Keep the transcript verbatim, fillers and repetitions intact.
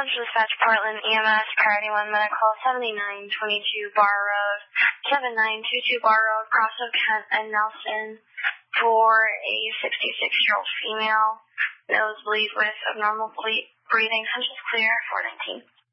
Central Dispatch, Portland, E M S, Priority one Medical, seventy-nine twenty-two Bar Road, seven nine two two Bar Road, Cross of Kent and Nelson, for a sixty-six-year-old female, nosebleed with abnormal ble- breathing, census clear, four nineteen.